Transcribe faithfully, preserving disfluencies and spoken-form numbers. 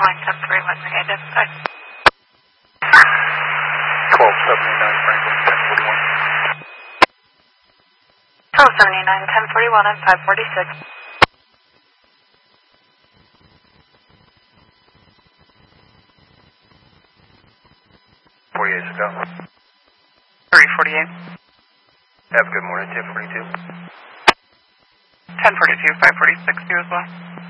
line ten forty-one, identified. twelve seventy-nine Franklin, ten forty-one. twelve seventy-nine, ten forty-one, and five forty-six. forty-eight to go. three forty-eight. Have a good morning, ten forty-two. ten forty-two, five forty-six, you as well.